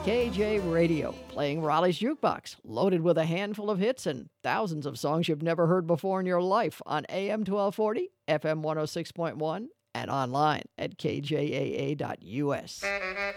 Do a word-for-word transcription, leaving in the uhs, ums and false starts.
K J Radio, playing Raleigh's Jukebox, loaded with a handful of hits and thousands of songs you've never heard before in your life on A M twelve forty, F M one oh six point one, and online at k j a a dot u s.